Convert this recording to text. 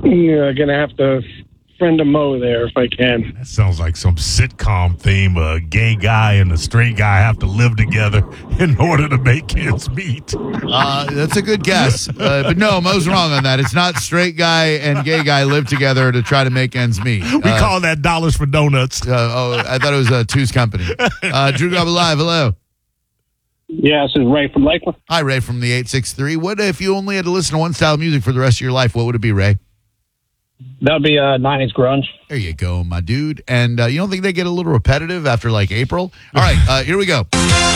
Yeah, gonna have to friend a Mo there if I can. That sounds like some sitcom theme. A gay guy and a straight guy have to live together in order to make ends meet. That's a good guess. But no, Mo's wrong on that. It's not straight guy and gay guy live together to try to make ends meet. We call that dollars for donuts. I thought it was Two's Company. Drew Garbo Live, hello. Yeah, this is Ray from Lakeland. Hi, Ray from the 863. What if you only had to listen to one style of music for the rest of your life? What would it be, Ray? That would be 90s grunge. There you go, my dude. And you don't think they get a little repetitive after like April? All right, here we go.